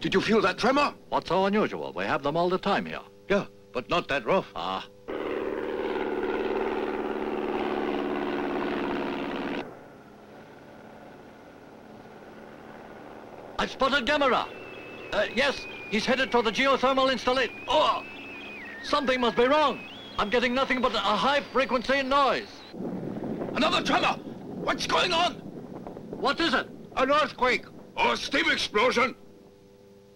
Did you feel that tremor? What's so unusual? We have them all the time here. Yeah, but not that rough. Ah. I've spotted Gamera. Yes, he's headed toward the geothermal installation. Oh! Something must be wrong. I'm getting nothing but a high-frequency noise. Another tremor! What's going on? What is it? An earthquake or a steam explosion.